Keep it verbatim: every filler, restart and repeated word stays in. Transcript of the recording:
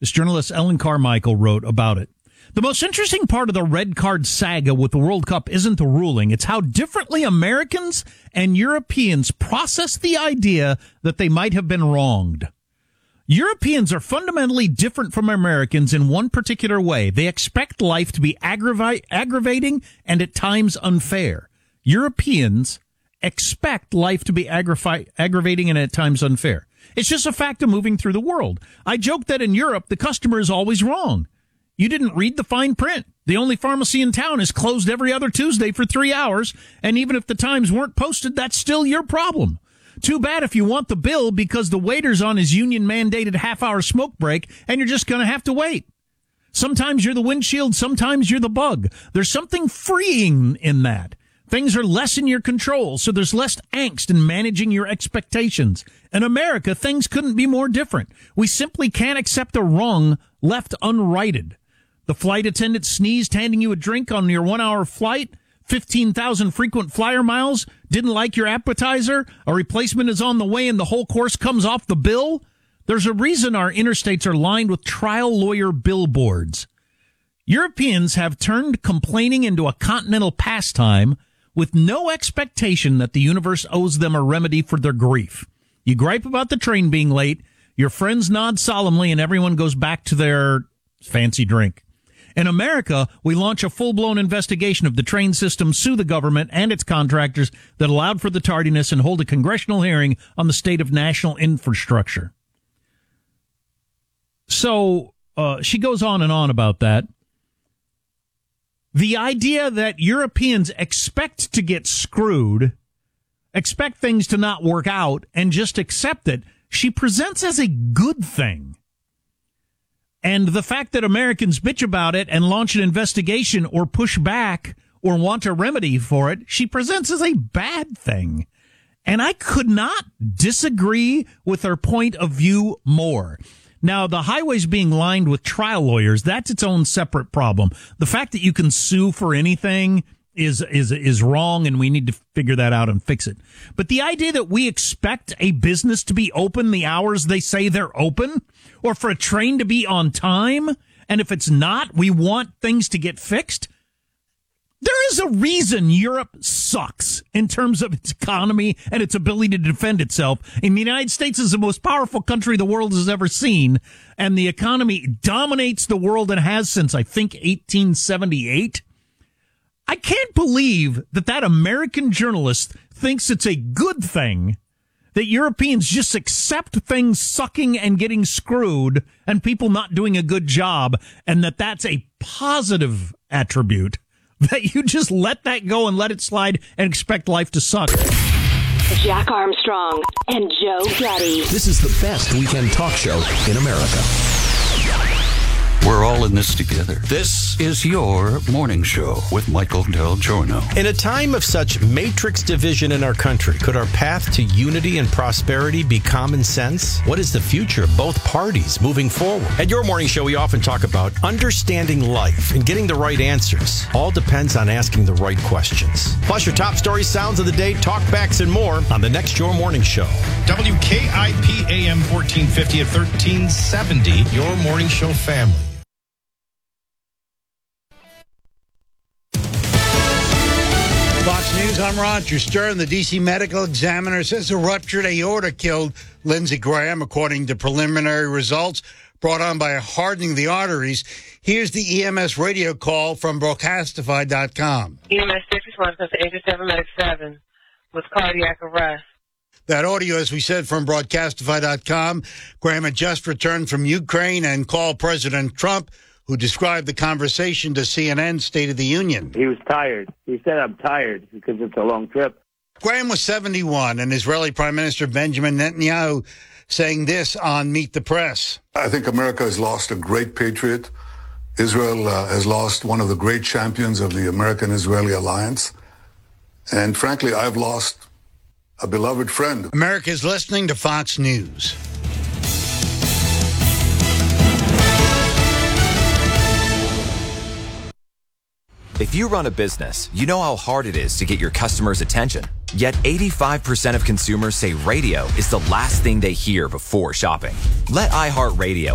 This journalist Ellen Carmichael wrote about it. The most interesting part of the red card saga with the World Cup isn't the ruling. It's how differently Americans and Europeans process the idea that they might have been wronged. Europeans are fundamentally different from Americans in one particular way. They expect life to be aggrava- aggravating and at times unfair. Europeans expect life to be aggra- aggravating and at times unfair. It's just a fact of moving through the world. I joke that in Europe, the customer is always wrong. You didn't read the fine print. The only pharmacy in town is closed every other Tuesday for three hours, and even if the times weren't posted, that's still your problem. Too bad if you want the bill because the waiter's on his union-mandated half-hour smoke break, and you're just going to have to wait. Sometimes you're the windshield, sometimes you're the bug. There's something freeing in that. Things are less in your control, so there's less angst in managing your expectations. In America, things couldn't be more different. We simply can't accept a wrong left unrighted. The flight attendant sneezed handing you a drink on your one-hour flight, fifteen thousand frequent flyer miles, didn't like your appetizer, a replacement is on the way and the whole course comes off the bill. There's a reason our interstates are lined with trial lawyer billboards. Europeans have turned complaining into a continental pastime with no expectation that the universe owes them a remedy for their grief. You gripe about the train being late, your friends nod solemnly, and everyone goes back to their fancy drink. In America, we launch a full-blown investigation of the train system, sue the government and its contractors that allowed for the tardiness, and hold a congressional hearing on the state of national infrastructure. So uh, she goes on and on about that. The idea that Europeans expect to get screwed, expect things to not work out, and just accept it, she presents as a good thing. And the fact that Americans bitch about it and launch an investigation or push back or want a remedy for it, she presents as a bad thing. And I could not disagree with her point of view more. Now, the highways being lined with trial lawyers, that's its own separate problem. The fact that you can sue for anything is is is wrong, and we need to figure that out and fix it. But the idea that we expect a business to be open the hours they say they're open, or for a train to be on time, and if it's not, we want things to get fixed. There is a reason Europe sucks in terms of its economy and its ability to defend itself. And the United States is the most powerful country the world has ever seen, and the economy dominates the world and has since, I think, eighteen seventy-eight. I can't believe that that American journalist thinks it's a good thing that Europeans just accept things sucking and getting screwed and people not doing a good job, and that that's a positive attribute. That you just let that go and let it slide and expect life to suck. Jack Armstrong and Joe Getty. This is the best weekend talk show in America. We're all in this together. This is your morning show with Michael Del Giorno. In a time of such matrix division in our country, could our path to unity and prosperity be common sense? What is the future of both parties moving forward? At your morning show, we often talk about understanding life and getting the right answers. All depends on asking the right questions. Plus your top stories, sounds of the day, talkbacks, and more on the next Your Morning Show. W K I P A M fourteen fifty at thirteen seventy, Your Morning Show family. Fox News, I'm Roger Stern. The D C medical examiner says a ruptured aorta killed Lindsey Graham, according to preliminary results brought on by hardening the arteries. Here's the E M S radio call from Broadcastify dot com. E M S six one to eighty-seven Medic seven with cardiac arrest. That audio, as we said, from Broadcastify dot com. Graham had just returned from Ukraine and called President Trump, who described the conversation to C N N's State of the Union. He was tired. He said, I'm tired because it's a long trip. Graham was seventy-one, and Israeli Prime Minister Benjamin Netanyahu saying this on Meet the Press. I think America has lost a great patriot. Israel uh, has lost one of the great champions of the American-Israeli alliance. And frankly, I've lost a beloved friend. America is listening to Fox News. If you run a business, you know how hard it is to get your customers' attention. Yet eighty-five percent of consumers say radio is the last thing they hear before shopping. Let iHeartRadio